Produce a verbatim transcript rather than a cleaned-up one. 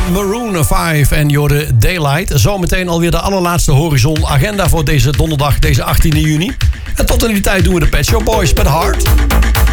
Maroon vijf en Jorde Daylight. Zometeen alweer de allerlaatste Horizon agenda voor deze donderdag, deze achttiende juni. En tot in die tijd doen we de Pet Shop Boys met Hard.